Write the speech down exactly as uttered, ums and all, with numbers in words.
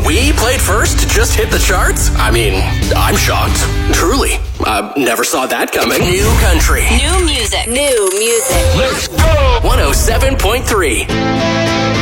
We played first to just hit the charts? I mean, I'm shocked. Truly. I never saw that coming. New country. New music. New music. Let's go! one oh seven point three.